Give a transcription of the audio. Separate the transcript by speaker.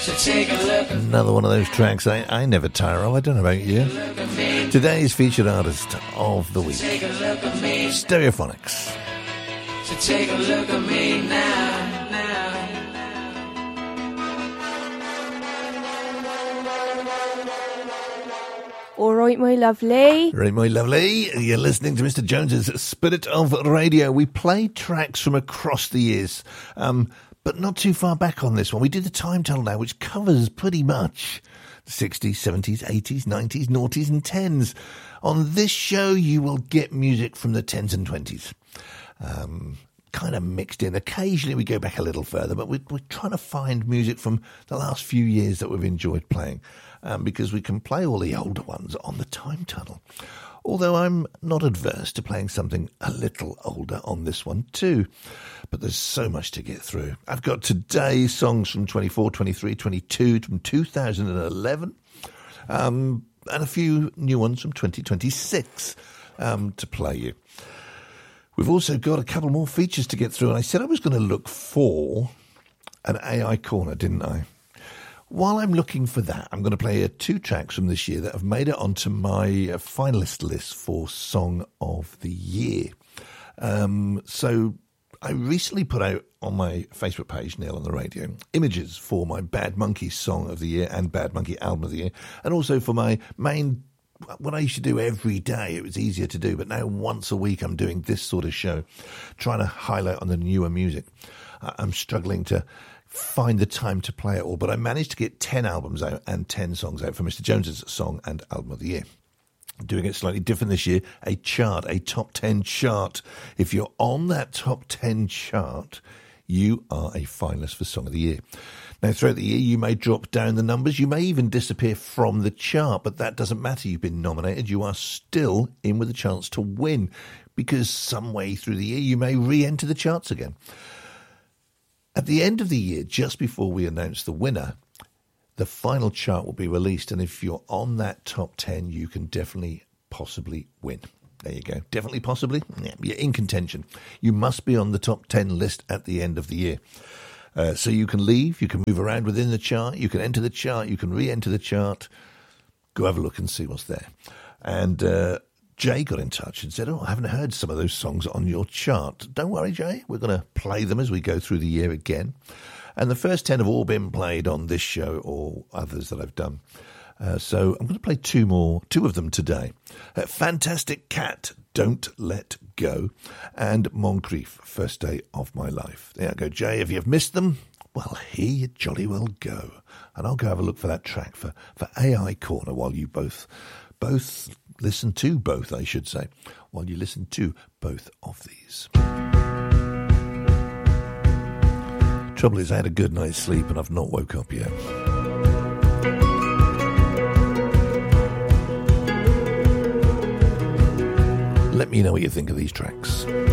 Speaker 1: Another one of those tracks I never tire of. I don't know about you. Today's featured artist of the week, Stereophonics.
Speaker 2: So take a look at me now.
Speaker 3: All right, my lovely.
Speaker 1: Right, my lovely. You're listening to Mr. Jones's Spirit of Radio. We play tracks from across the years, but not too far back on this one. We did the time tunnel now, which covers pretty much the 60s, 70s, 80s, 90s, noughties and 10s. On this show, you will get music from the 10s and 20s. Kind of mixed in. Occasionally we go back a little further, but we're trying to find music from the last few years that we've enjoyed playing, because we can play all the older ones on the time tunnel. Although I'm not adverse to playing something a little older on this one too. But there's so much to get through. I've got today's songs from 24, 23, 22, from 2011, and a few new ones from 2026 to play you. We've also got a couple more features to get through, and I said I was going to look for an AI corner, didn't I? While I'm looking for that, I'm going to play 2 tracks from this year that have made it onto my finalist list for Song of the Year. So I recently put out on my Facebook page, Neil on the Radio, images for my Bad Monkey Song of the Year and Bad Monkey Album of the Year, and also for my main... What I used to do every day, it was easier to do, but now once a week I'm doing this sort of show, trying to highlight on the newer music. I'm struggling to find the time to play it all, but I managed to get 10 albums out and 10 songs out for Mr. Jones's Song and Album of the Year. I'm doing it slightly different this year, a top 10 chart. If you're on that top 10 chart, you are a finalist for Song of the Year. Now, throughout the year, you may drop down the numbers. You may even disappear from the chart, but that doesn't matter. You've been nominated. You are still in with a chance to win, because some way through the year, you may re-enter the charts again. At the end of the year, just before we announce the winner, the final chart will be released. And if you're on that top 10, you can definitely, possibly win. There you go. Definitely, possibly. Yeah, you're in contention. You must be on the top 10 list at the end of the year. So you can leave, you can move around within the chart, you can enter the chart, you can re-enter the chart. Go have a look and see what's there. And Jay got in touch and said, I haven't heard some of those songs on your chart. Don't worry, Jay. We're going to play them as we go through the year again. And the first 10 have all been played on this show or others that I've done. So I'm going to play two of them today. Fantastic Cat, Don't Let Go, and Moncrief, First Day of My Life. There you go, Jay. If you've missed them, well, here you jolly well go. And I'll go have a look for that track for AI Corner while you both listen to both, I should say, while you listen to both of these. Trouble is, I had a good night's sleep and I've not woke up yet. Let me know what you think of these tracks.